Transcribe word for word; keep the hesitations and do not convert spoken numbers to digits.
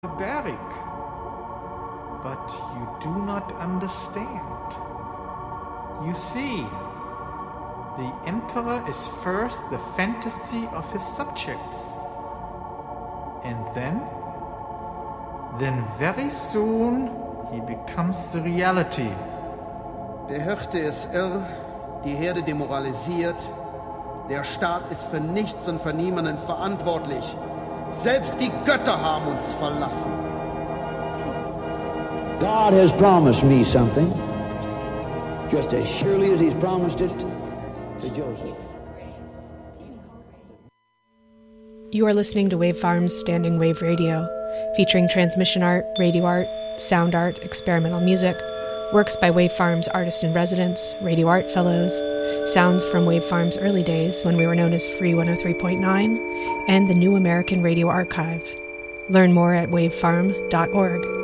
barbaric, but you do not understand. You see, the emperor is first the fantasy of his subjects, and then, then very soon he becomes the reality. Der Hirte ist irr, die Herde demoralisiert, der Staat ist für nichts und für niemanden verantwortlich. Selbst die Götter haben uns verlassen. God has promised me something, just as surely as he's promised it to Joseph. You are listening to Wave Farm's Standing Wave Radio, featuring transmission art, radio art, sound art, experimental music, works by Wave Farm's artist-in-residence, radio art fellows, sounds from Wave Farm's early days when we were known as Free one oh three point nine, and the New American Radio Archive. Learn more at wave farm dot org.